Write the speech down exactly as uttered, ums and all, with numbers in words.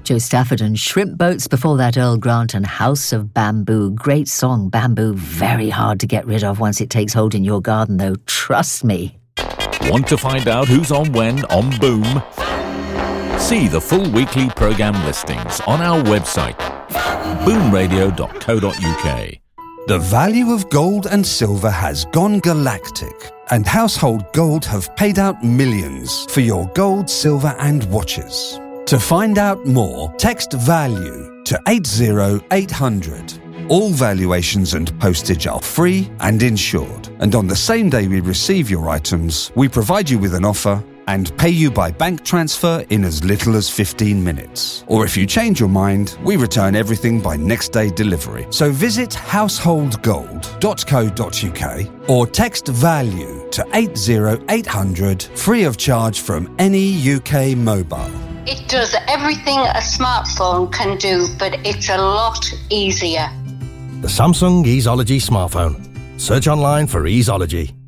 Joe Stafford and Shrimp Boats, before that Earl Grant and House of Bamboo. Great song, Bamboo. Very hard to get rid of once it takes hold in your garden, though. Trust me. Want to find out who's on when on Boom? See the full weekly programme listings on our website, boom radio dot co dot uk. The value of gold and silver has gone galactic, and Household Gold have paid out millions for your gold, silver and watches. To find out more, text VALUE to eight zero eight hundred. All valuations and postage are free and insured, and on the same day we receive your items, we provide you with an offer and pay you by bank transfer in as little as fifteen minutes. Or if you change your mind, we return everything by next day delivery. So visit household gold dot co dot uk or text VALUE to eight zero eight hundred, free of charge from any U K mobile. It does everything a smartphone can do, but it's a lot easier. The Samsung Easeology smartphone. Search online for Easeology.